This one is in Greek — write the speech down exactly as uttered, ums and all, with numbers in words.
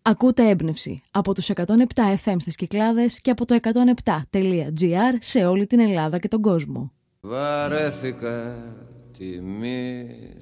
Ακούτε Έμπνευση από τους εκατόν επτά εφ εμ στις Κυκλάδες και από το εκατόν επτά τελεία τζι άρ σε όλη την Ελλάδα και τον κόσμο. Βαρέθηκα τη μη